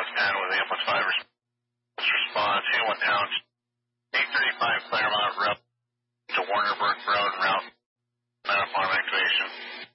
South 10 with ambulance 5 response. Anyone down 835 Claremont Road to Warnerburg Road, route